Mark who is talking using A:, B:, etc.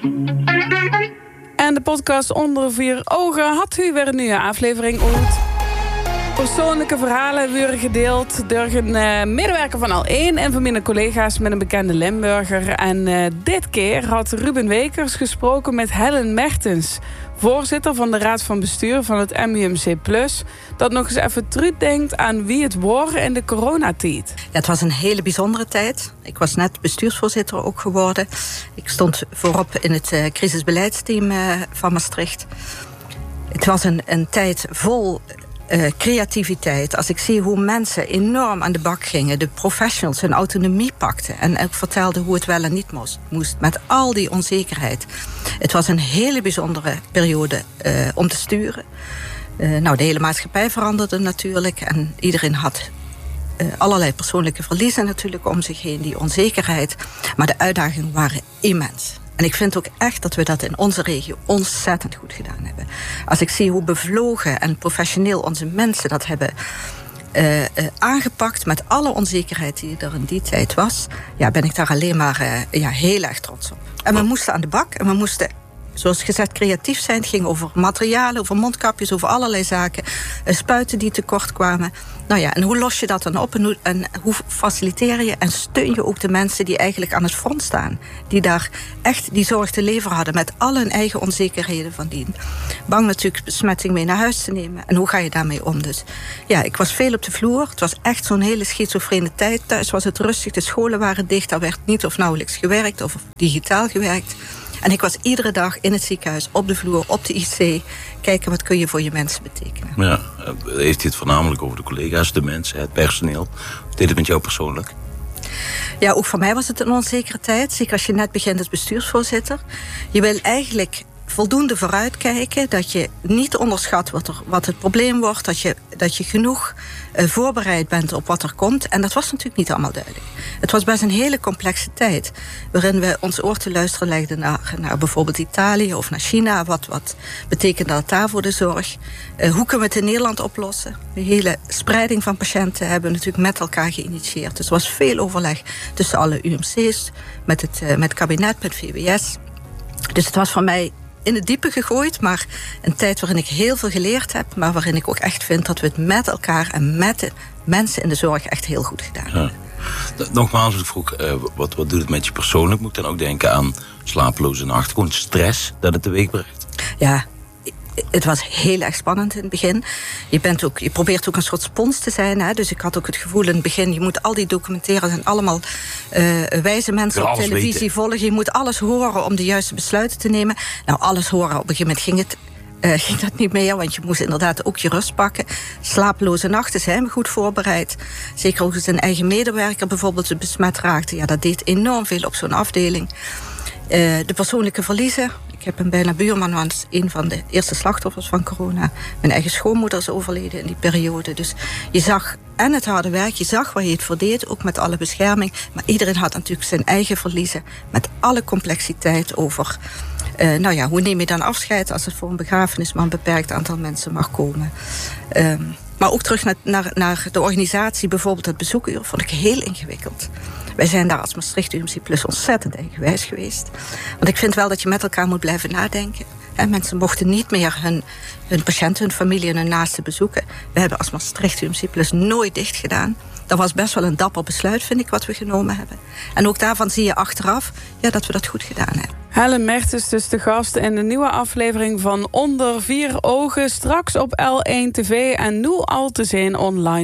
A: En de podcast Onder 4 Ogen had u weer een nieuwe aflevering uit. Persoonlijke verhalen worden gedeeld door een medewerker van L1 en van mijn collega's met een bekende Limburger. En dit keer had Ruben Wekers gesproken met Helen Mertens, voorzitter van de Raad van Bestuur van het MUMC+, dat nog eens even terugdenkt aan wie het wordt in de coronatijd.
B: Ja, het was een hele bijzondere tijd. Ik was net bestuursvoorzitter ook geworden. Ik stond voorop in het crisisbeleidsteam van Maastricht. Het was een tijd vol creativiteit. Als ik zie hoe mensen enorm aan de bak gingen, de professionals hun autonomie pakten en ook vertelden hoe het wel en niet moest, met al die onzekerheid. Het was een hele bijzondere periode om te sturen. De hele maatschappij veranderde natuurlijk en iedereen had allerlei persoonlijke verliezen natuurlijk om zich heen, die onzekerheid. Maar de uitdagingen waren immens. En ik vind ook echt dat we dat in onze regio ontzettend goed gedaan hebben. Als ik zie hoe bevlogen en professioneel onze mensen dat hebben aangepakt met alle onzekerheid die er in die tijd was, ja, ben ik daar alleen maar heel erg trots op. En we moesten aan de bak en we moesten, zoals gezegd, creatief zijn. Het ging over materialen, over mondkapjes, over allerlei zaken. Spuiten die tekort kwamen. Nou ja, en hoe los je dat dan op? En hoe faciliteer je en steun je ook de mensen die eigenlijk aan het front staan? Die daar echt die zorg te leveren hadden met al hun eigen onzekerheden van dien. Bang natuurlijk besmetting mee naar huis te nemen. En hoe ga je daarmee om? Dus ja, ik was veel op de vloer. Het was echt zo'n hele schizofrene tijd. Thuis was het rustig, de scholen waren dicht. Daar werd niet of nauwelijks gewerkt of digitaal gewerkt. En ik was iedere dag in het ziekenhuis, op de vloer, op de IC. Kijken, wat kun je voor je mensen betekenen.
C: Ja, heeft dit voornamelijk over de collega's, de mensen, het personeel? Of deed het met jou persoonlijk?
B: Ja, ook voor mij was het een onzekere tijd. Zeker als je net begint als bestuursvoorzitter. Je wil eigenlijk voldoende vooruitkijken, dat je niet onderschat wat het probleem wordt, dat je genoeg voorbereid bent op wat er komt. En dat was natuurlijk niet allemaal duidelijk. Het was best een hele complexe tijd, waarin we ons oor te luisteren legden naar bijvoorbeeld Italië of naar China. Wat betekent dat daar voor de zorg? Hoe kunnen we het in Nederland oplossen? De hele spreiding van patiënten hebben we natuurlijk met elkaar geïnitieerd. Dus er was veel overleg tussen alle UMC's, met het kabinet, met VWS. Dus het was voor mij in het diepe gegooid, maar een tijd waarin ik heel veel geleerd heb, maar waarin ik ook echt vind dat we het met elkaar en met de mensen in de zorg echt heel goed gedaan hebben.
C: Nogmaals, ik vroeg, wat doet het met je persoonlijk? Moet ik dan ook denken aan slapeloze nachten, gewoon stress dat het teweeg brengt?
B: Ja, het was heel erg spannend in het begin. Je probeert ook een soort spons te zijn. Hè? Dus ik had ook het gevoel in het begin, je moet al die documenteren en allemaal wijze mensen op televisie weten. Volgen. Je moet alles horen om de juiste besluiten te nemen. Nou, alles horen, op een gegeven moment ging dat niet meer, want je moest inderdaad ook je rust pakken. Slapeloze nachten zijn we goed voorbereid. Zeker ook als een eigen medewerker bijvoorbeeld besmet raakte. Ja, dat deed enorm veel op zo'n afdeling. De persoonlijke verliezen. Ik heb een bijna buurman, was een van de eerste slachtoffers van corona. Mijn eigen schoonmoeder is overleden in die periode. Dus je zag en het harde werk, je zag waar je het voor deed, ook met alle bescherming. Maar iedereen had natuurlijk zijn eigen verliezen, met alle complexiteit over hoe neem je dan afscheid als het voor een begrafenis maar een beperkt aantal mensen mag komen. Maar ook terug naar de organisatie, bijvoorbeeld het bezoekuur, vond ik heel ingewikkeld. Wij zijn daar als Maastricht UMC+ ontzettend eigenwijs geweest. Want ik vind wel dat je met elkaar moet blijven nadenken. Mensen mochten niet meer hun patiënten, hun familie en hun naasten bezoeken. We hebben als Maastricht UMC+ nooit dicht gedaan. Dat was best wel een dapper besluit, vind ik, wat we genomen hebben. En ook daarvan zie je achteraf dat we dat goed gedaan hebben.
A: Helen Mertens dus de gast in de nieuwe aflevering van Onder 4 Ogen. Straks op L1 TV en nu al te zien online.